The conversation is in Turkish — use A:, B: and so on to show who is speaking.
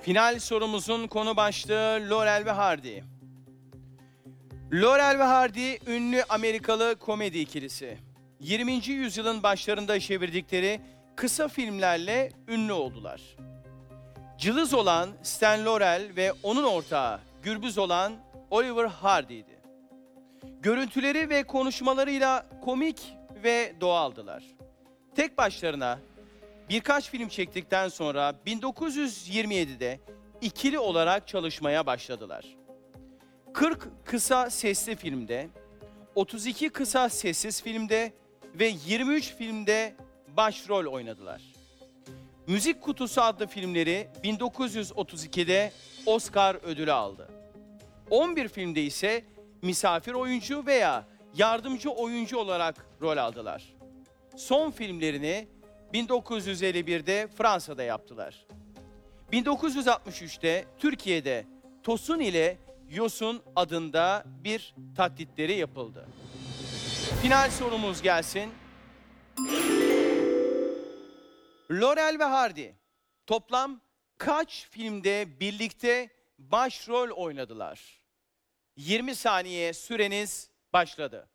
A: Final sorumuzun konu başlığı Laurel ve Hardy. Laurel ve Hardy ünlü Amerikalı komedi ikilisi. 20. yüzyılın başlarında çevirdikleri kısa filmlerle ünlü oldular. Cılız olan Stan Laurel ve onun ortağı gürbüz olan Oliver Hardy'ydi. Görüntüleri ve konuşmalarıyla komik ve doğaldılar. Tek başlarına birkaç film çektikten sonra 1927'de ikili olarak çalışmaya başladılar. 40 kısa sesli filmde, 32 kısa sessiz filmde ve 23 filmde başrol oynadılar. Müzik Kutusu adlı filmleri 1932'de Oscar ödülü aldı. 11 filmde ise misafir oyuncu veya yardımcı oyuncu olarak rol aldılar. Son filmlerini 1951'de Fransa'da yaptılar. 1963'te Türkiye'de Tosun ile Yosun adında bir taklitleri yapıldı. Final sorumuz gelsin. Laurel ve Hardy toplam kaç filmde birlikte başrol oynadılar? 20 saniye süreniz başladı.